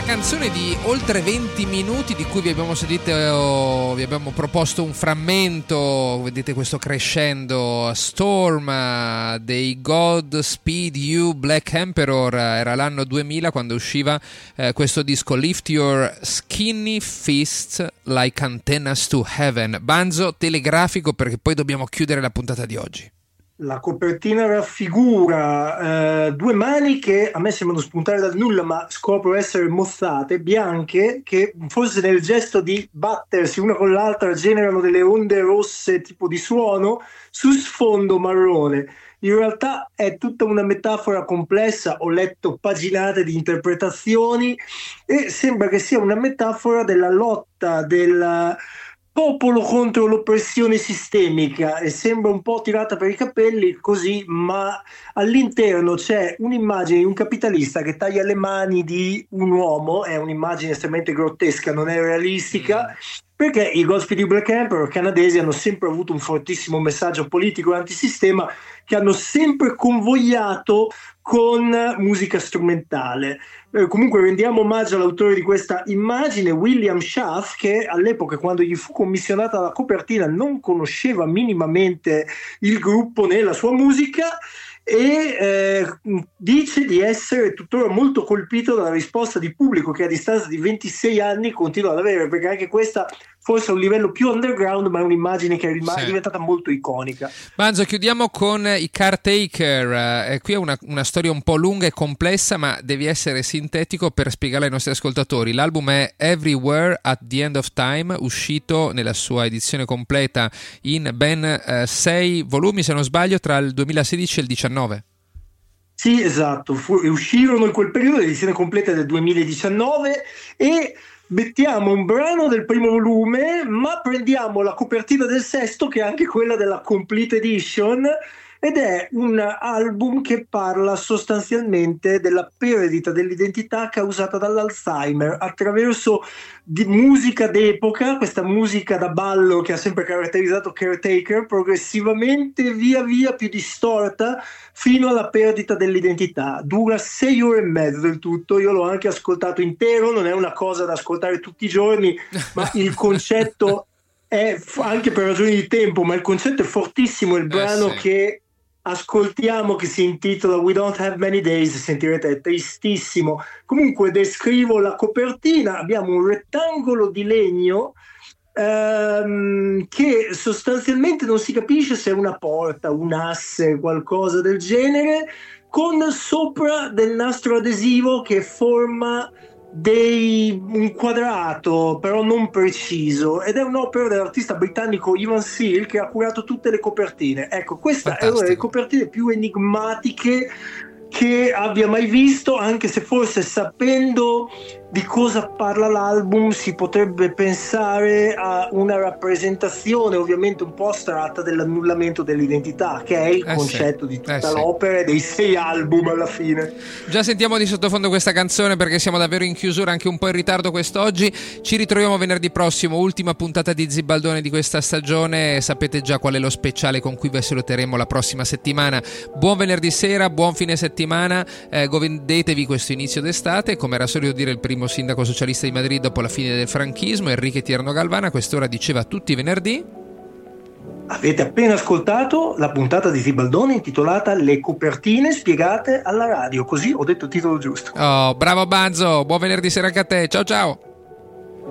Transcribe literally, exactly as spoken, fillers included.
Canzone di oltre venti minuti di cui vi abbiamo sentito, vi abbiamo proposto un frammento, vedete questo crescendo, Storm dei Godspeed You Black Emperor. Era l'anno duemila quando usciva eh, questo disco, Lift Your Skinny Fists Like Antennas to Heaven. Banzo telegrafico, perché poi dobbiamo chiudere la puntata di oggi. La copertina raffigura eh, due mani che a me sembrano spuntare dal nulla, ma scopro essere mozzate, bianche, che forse nel gesto di battersi una con l'altra generano delle onde rosse tipo di suono su sfondo marrone. In realtà è tutta una metafora complessa, ho letto paginate di interpretazioni e sembra che sia una metafora della lotta del popolo contro l'oppressione sistemica, e sembra un po' tirata per i capelli così, ma all'interno c'è un'immagine di un capitalista che taglia le mani di un uomo. È un'immagine estremamente grottesca, non è realistica, perché i Godspeed You Black Emperor canadesi hanno sempre avuto un fortissimo messaggio politico e antisistema, che hanno sempre convogliato con musica strumentale. Eh, comunque rendiamo omaggio all'autore di questa immagine, William Schaff, che all'epoca, quando gli fu commissionata la copertina, non conosceva minimamente il gruppo né la sua musica, e eh, dice di essere tuttora molto colpito dalla risposta di pubblico che a distanza di ventisei anni continua ad avere, perché anche questa forse a un livello più underground, ma è un'immagine che è rim- sì. diventata molto iconica. Banzo, chiudiamo con i Caretaker. Eh, qui è una, una storia un po' lunga e complessa, ma devi essere sintetico per spiegarla ai nostri ascoltatori. L'album è Everywhere at the End of Time, uscito nella sua edizione completa in ben eh, sei volumi, se non sbaglio, tra il duemilasedici e il diciannove. Sì, esatto, Fu- uscirono in quel periodo, l'edizione completa del duemiladiciannove, e mettiamo un brano del primo volume, ma prendiamo la copertina del sesto, che è anche quella della Complete Edition, ed è un album che parla sostanzialmente della perdita dell'identità causata dall'Alzheimer attraverso di musica d'epoca, questa musica da ballo che ha sempre caratterizzato Caretaker, progressivamente via via più distorta fino alla perdita dell'identità. Dura sei ore e mezzo del tutto, io l'ho anche ascoltato intero, non è una cosa da ascoltare tutti i giorni, ma il concetto è, anche per ragioni di tempo, ma il concetto è fortissimo. Il brano eh sì. che ascoltiamo, che si intitola We Don't Have Many Days, sentirete, è tristissimo. Comunque descrivo la copertina: abbiamo un rettangolo di legno ehm, che sostanzialmente non si capisce se è una porta, un asse, qualcosa del genere, con sopra del nastro adesivo che forma dei un quadrato però non preciso, ed è un'opera dell'artista britannico Ivan Seal, che ha curato tutte le copertine. Ecco, questa Fantastico. È una delle copertine più enigmatiche che abbia mai visto, anche se forse, sapendo di cosa parla l'album, si potrebbe pensare a una rappresentazione ovviamente un po' astratta dell'annullamento dell'identità, che è il eh concetto sì. di tutta eh l'opera sì. e dei sei album alla fine. Già sentiamo di sottofondo questa canzone, perché siamo davvero in chiusura, anche un po' in ritardo quest'oggi. Ci ritroviamo venerdì prossimo, ultima puntata di Zibaldone di questa stagione. Sapete già qual è lo speciale con cui vi saluteremo la prossima settimana. Buon venerdì sera, buon fine settimana, eh, godetevi questo inizio d'estate. Come era solito dire il primo sindaco socialista di Madrid dopo la fine del franchismo, Enrique Tierno Galvana, a quest'ora diceva tutti i venerdì: avete appena ascoltato la puntata di Zibaldone intitolata Le copertine spiegate alla radio. Così ho detto il titolo giusto. Oh, bravo Banzo, buon venerdì sera anche a te, ciao ciao.